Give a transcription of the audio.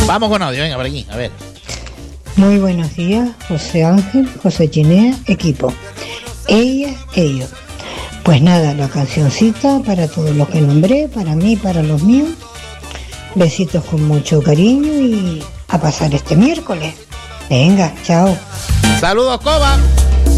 Vamos con audio, venga, por aquí, a ver. Muy buenos días, José Ángel, José Chinea, equipo. Ellas, ellos. Pues nada, la cancioncita para todos los que nombré, para mí, para los míos. Besitos con mucho cariño y a pasar este miércoles. Venga, chao. Saludos, Coba.